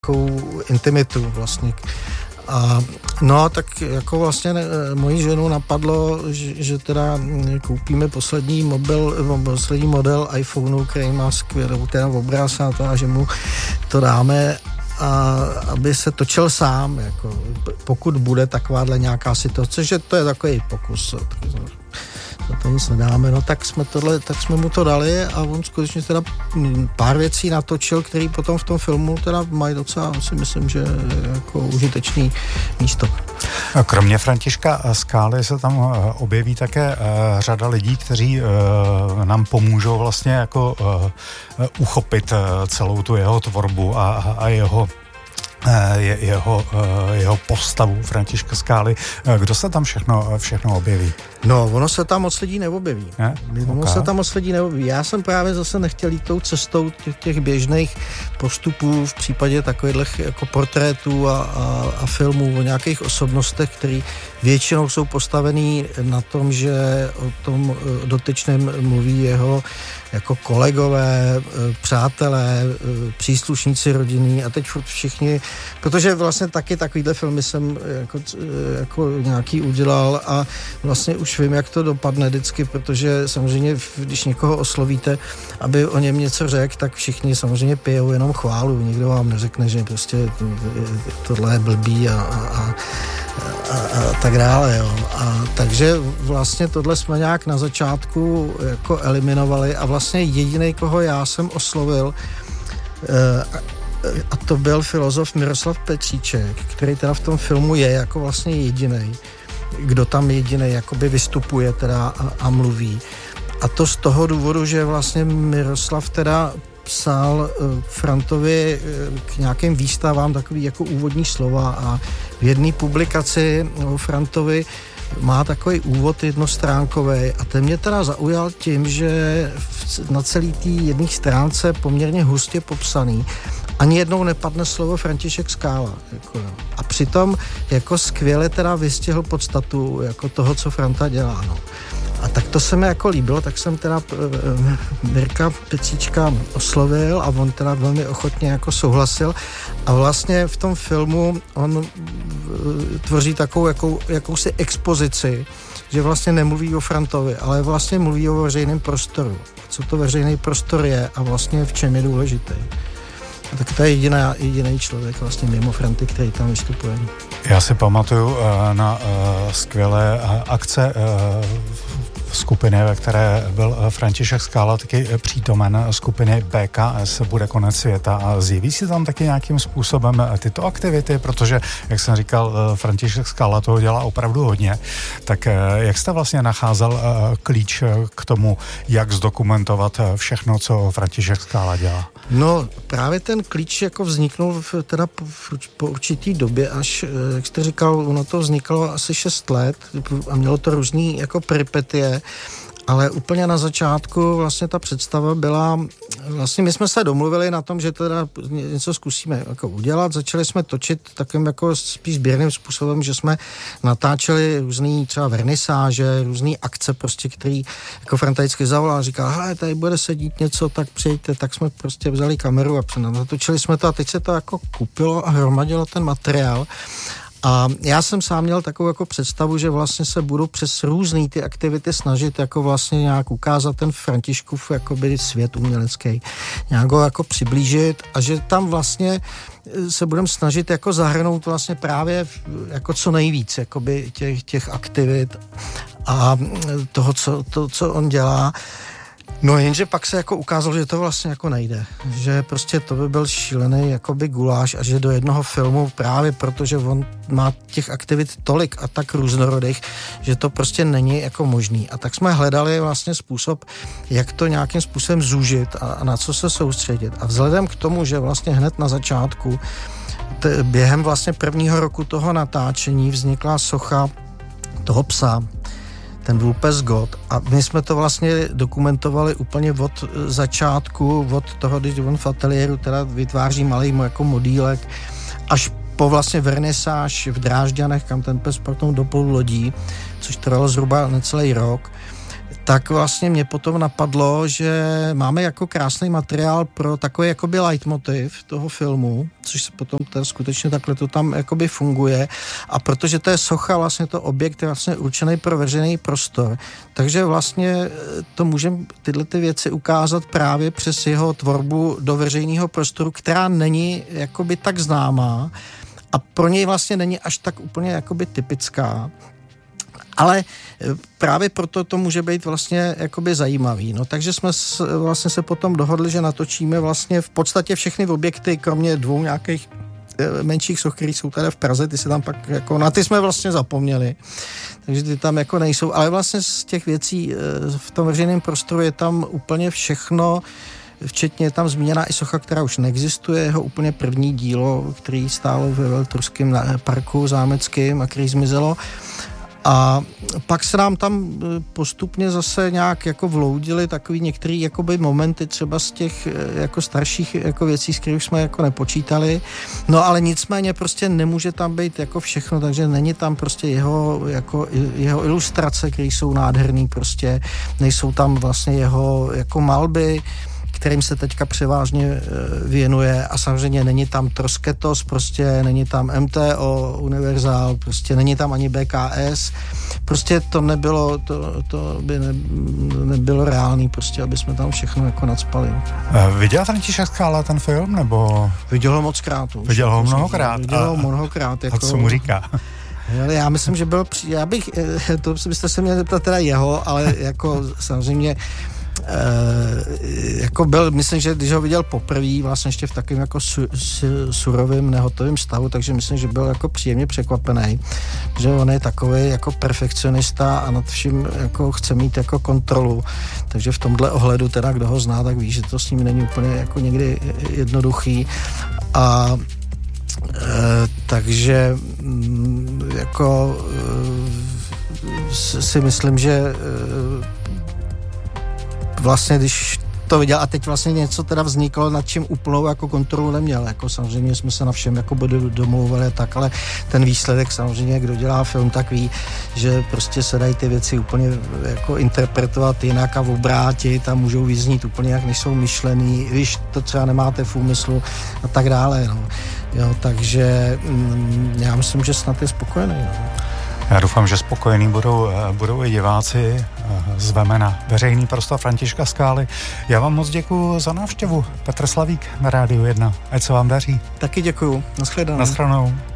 takovou intimitu vlastně. A no, tak jako vlastně moji ženu napadlo, že teda koupíme poslední model iPhoneu, který má skvělou teda obraz a to, a že mu to dáme, a aby se točil sám, jako, pokud bude takováhle nějaká situace, že to je takový pokus. Na to nic nedáme, no tak jsme mu to dali a on skutečně teda pár věcí natočil, který potom v tom filmu teda mají docela, si myslím, že jako užitečný místo. Kromě Františka Skály se tam objeví také řada lidí, kteří nám pomůžou vlastně jako uchopit celou tu jeho tvorbu a jeho postavu Františka Skály. Kdo se tam všechno objeví? No, ono se tam moc lidí neobjeví. Já jsem právě zase nechtěl jít tou cestou těch běžných postupů v případě takových jako portrétů a filmů o nějakých osobnostech, který většinou jsou postavený na tom, že o tom dotyčném mluví jeho jako kolegové, přátelé, příslušníci rodiny a teď všichni, protože vlastně taky takovýhle filmy jsem jako nějaký udělal a vlastně už vím, jak to dopadne vždycky, protože samozřejmě, když někoho oslovíte, aby o něm něco řekl, tak všichni samozřejmě pijou jenom chválu, nikdo vám neřekne, že prostě tohle je blbý a tak dále, jo. A takže vlastně tohle jsme nějak na začátku jako eliminovali a vlastně jedinej, koho já jsem oslovil, a to byl filozof Miroslav Petříček, který teda v tom filmu je jako vlastně jedinej, kdo tam jedinej jakoby vystupuje teda a mluví. A to z toho důvodu, že vlastně Miroslav teda psal Frantovi k nějakým výstavám takový jako úvodní slova a v jedné publikaci o Frantovi má takový úvod jednostránkový a ten mě teda zaujal tím, že na celý té jedné stránce poměrně hustě popsaný ani jednou nepadne slovo František Skála. Jako, a přitom jako skvěle teda vystihl podstatu jako toho, co Franta dělá. No. A tak to se mi jako líbilo, tak jsem teda Mirka Pecíčka oslovil a on teda velmi ochotně jako souhlasil a vlastně v tom filmu on tvoří takovou jakousi expozici, že vlastně nemluví o Frantovi, ale vlastně mluví o veřejném prostoru. Co to veřejný prostor je a vlastně v čem je důležitý. A tak to je jediný člověk vlastně mimo Franty, který tam vystupuje. Já si pamatuju na skvělé akce skupiny, ve které byl František Skála taky přítomen, skupiny BKS Bude konec světa a zjeví si tam taky nějakým způsobem tyto aktivity, protože, jak jsem říkal, František Skála toho dělá opravdu hodně, tak jak jste vlastně nacházel klíč k tomu, jak zdokumentovat všechno, co František Skála dělá? No, právě ten klíč jako vzniknul teda po určitý době, až, jak jste říkal, ono to vznikalo asi 6 let a mělo to různý jako peripetie, ale úplně na začátku vlastně ta představa byla, vlastně my jsme se domluvili na tom, že teda něco zkusíme jako udělat, začali jsme točit takovým jako spíš sběrným způsobem, že jsme natáčeli různý třeba vernisáže, různý akce prostě, který jako Franta vždycky zavolal a říkal, hele, tady bude sedít něco, tak přijďte, tak jsme prostě vzali kameru a natočili jsme to a teď se to jako kupilo a hromadilo ten materiál. A já jsem sám měl takovou jako představu, že vlastně se budu přes různý ty aktivity snažit jako vlastně nějak ukázat ten Františkův jakoby svět umělecký, nějak ho jako přiblížit a že tam vlastně se budeme snažit jako zahrnout vlastně právě jako co nejvíc jakoby těch aktivit a toho, co on dělá. No jenže pak se jako ukázalo, že to vlastně jako nejde. Že prostě to by byl šílený jakoby guláš a že do jednoho filmu právě protože on má těch aktivit tolik a tak různorodých, že to prostě není jako možný. A tak jsme hledali vlastně způsob, jak to nějakým způsobem zúžit a na co se soustředit. A vzhledem k tomu, že vlastně hned na začátku během vlastně prvního roku toho natáčení vznikla socha toho psa, ten Vulpes God. A my jsme to vlastně dokumentovali úplně od začátku, od toho, když on v ateliéru teda vytváří malý jako modílek, až po vlastně vernisáž v Drážďanech, kam ten pes potom doplul lodí, což trvalo zhruba necelý rok. tak vlastně mě potom napadlo, že máme jako krásný materiál pro takový jakoby leitmotiv toho filmu, což se potom skutečně takhle to tam jakoby funguje, a protože to je socha, vlastně to objekt je vlastně určený pro veřejný prostor, takže vlastně to můžeme tyhle ty věci ukázat právě přes jeho tvorbu do veřejného prostoru, která není jakoby tak známá a pro něj vlastně není až tak úplně jakoby typická. Ale právě proto to může být vlastně jakoby zajímavý. No, takže jsme vlastně se potom dohodli, že natočíme vlastně v podstatě všechny objekty, kromě 2 nějakých menších soch, které jsou tady v Praze, ty se tam pak jako, na ty jsme vlastně zapomněli, takže ty tam jako nejsou, ale vlastně z těch věcí v tom veřejném prostoru je tam úplně všechno, včetně je tam zmíněná i socha, která už neexistuje, jeho úplně první dílo, který stálo ve Veltruském parku zámeckým a který zmizelo. A pak se nám tam postupně zase nějak jako vloudily takový některé jakoby momenty třeba z těch jako starších jako věcí, s kterých jsme jako nepočítali. No ale nicméně prostě nemůže tam být jako všechno, takže není tam prostě jeho ilustrace, které jsou nádherný, prostě nejsou tam vlastně jeho jako malby, kterým se teďka převážně věnuje, a samozřejmě není tam Trosketos, prostě není tam MTO, Universál, prostě není tam ani BKS, prostě to nebylo, to by nebylo reálný, prostě, aby jsme tam všechno jako nacpali. Viděl František Skála ten film, nebo? Viděl ho mockrát. Viděl ho mnohokrát. Viděl ho mnohokrát. Jako, a co mu říká? Já myslím, že byl, to byste se měli zeptat teda jeho, ale jako samozřejmě jako byl, myslím, že když ho viděl poprvé, vlastně ještě v takovém jako surovým, nehotovým stavu, takže myslím, že byl jako příjemně překvapený, že on je takový jako perfekcionista a nad vším jako chce mít jako kontrolu, takže v tomhle ohledu teda, kdo ho zná, tak ví, že to s ním není úplně jako někdy jednoduchý, a takže jako si myslím, že vlastně, když to viděl a teď vlastně něco teda vzniklo, nad čím úplnou jako kontrolu neměl, jako samozřejmě jsme se na všem jako domlouvali tak, ale ten výsledek samozřejmě, kdo dělá film, tak ví, že prostě se dají ty věci úplně jako interpretovat jinak a obrátit a můžou vyznít úplně jak než jsou myšlený, když to třeba nemáte v úmyslu a tak dále, no. Jo, takže já myslím, že snad je spokojený, no. Já doufám, že spokojení budou i diváci. Zveme na veřejný prostor Františka Skály. Já vám moc děkuju za návštěvu. Petr Slavík na Rádiu 1. Ať se vám daří. Taky děkuju. Nashledanou. Nashledanou.